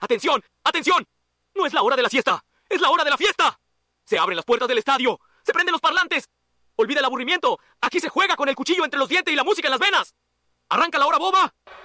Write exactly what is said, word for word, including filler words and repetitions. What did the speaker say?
¡Atención! ¡Atención! No es la hora de la siesta, es la hora de la fiesta. Se abren las puertas del estadio, se prenden los parlantes. Olvida el aburrimiento, aquí se juega con el cuchillo entre los dientes y la música en las venas. Arranca la hora boba